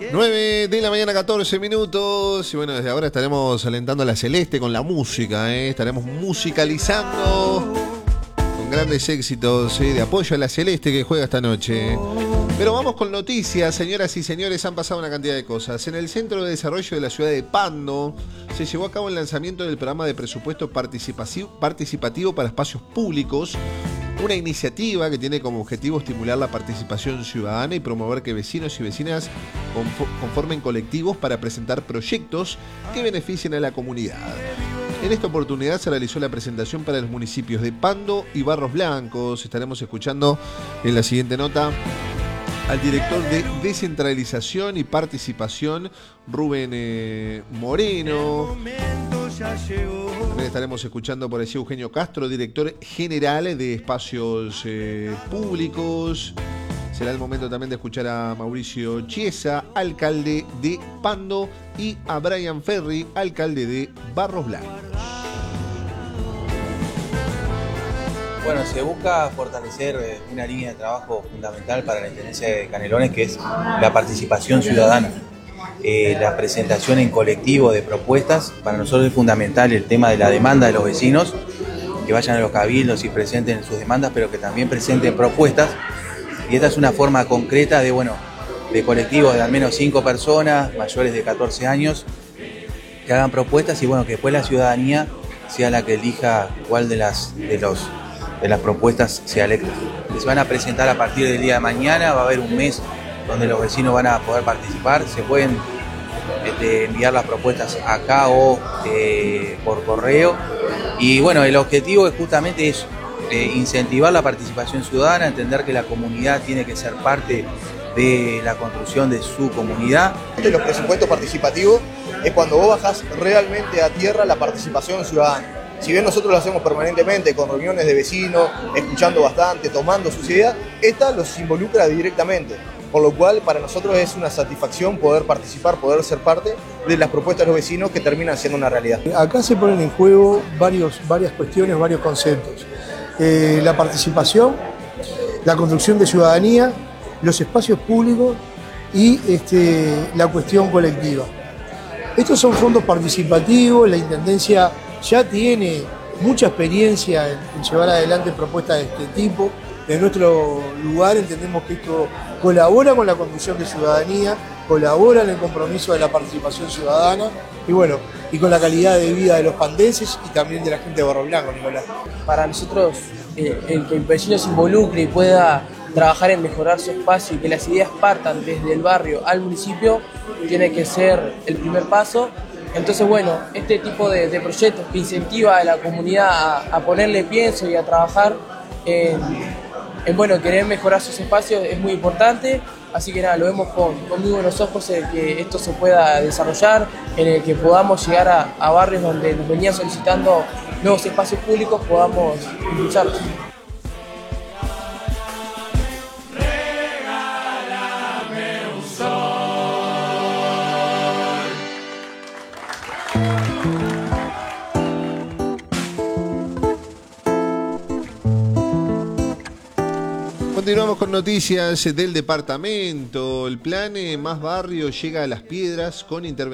9 de la mañana, 14 minutos. Y bueno, desde ahora estaremos alentando a la Celeste con la música, Estaremos musicalizando con grandes éxitos, de apoyo a la Celeste que juega esta noche. Pero vamos con noticias, señoras y señores. Han pasado una cantidad de cosas. En el Centro de Desarrollo de la ciudad de Pando se llevó a cabo el lanzamiento del programa de presupuesto participativo para espacios públicos. Una iniciativa que tiene como objetivo estimular la participación ciudadana y promover que vecinos y vecinas conformen colectivos para presentar proyectos que beneficien a la comunidad. En esta oportunidad se realizó la presentación para los municipios de Pando y Barros Blancos. Estaremos escuchando en la siguiente nota al director de Descentralización y Participación, Rubén Moreno. También estaremos escuchando por allí Eugenio Castro, director general de Espacios Públicos. Será el momento también de escuchar a Mauricio Chiesa, alcalde de Pando, y a Brian Ferri, alcalde de Barros Blancos. Bueno, se busca fortalecer una línea de trabajo fundamental para la Intendencia de Canelones, que es la participación ciudadana. La presentación en colectivo de propuestas. Para nosotros es fundamental el tema de la demanda de los vecinos, que vayan a los cabildos y presenten sus demandas, pero que también presenten propuestas. Y esta es una forma concreta de colectivos de al menos 5 personas, mayores de 14 años, que hagan propuestas y que después la ciudadanía sea la que elija cuál de las propuestas sea electa. Se van a presentar a partir del día de mañana, va a haber un mes donde los vecinos van a poder participar. Se pueden enviar las propuestas acá o por correo. Y el objetivo es justamente eso, incentivar la participación ciudadana, entender que la comunidad tiene que ser parte de la construcción de su comunidad. Los presupuestos participativos es cuando vos bajás realmente a tierra la participación ciudadana. Si bien nosotros lo hacemos permanentemente con reuniones de vecinos, escuchando bastante, tomando sus ideas, esta los involucra directamente. Por lo cual para nosotros es una satisfacción poder participar, poder ser parte de las propuestas de los vecinos que terminan siendo una realidad. Acá se ponen en juego varias cuestiones, varios conceptos. La participación, la construcción de ciudadanía, los espacios públicos y la cuestión colectiva. Estos son fondos participativos. La Intendencia ya tiene mucha experiencia en llevar adelante propuestas de este tipo. De nuestro lugar entendemos que esto colabora con la construcción de ciudadanía, colabora en el compromiso de la participación ciudadana y con la calidad de vida de los pandenses y también de la gente de Barros Blancos, Nicolás. Para nosotros, el que el vecino se involucre y pueda trabajar en mejorar su espacio y que las ideas partan desde el barrio al municipio, tiene que ser el primer paso. Entonces, este tipo de proyectos que incentiva a la comunidad a ponerle pienso y a trabajar en querer mejorar sus espacios es muy importante. Así que lo vemos con muy buenos ojos en que esto se pueda desarrollar, en el que podamos llegar a barrios donde nos venían solicitando nuevos espacios públicos, podamos impulsarlos. Continuamos con noticias del departamento. El plan Más Barrio llega a Las Piedras con intervención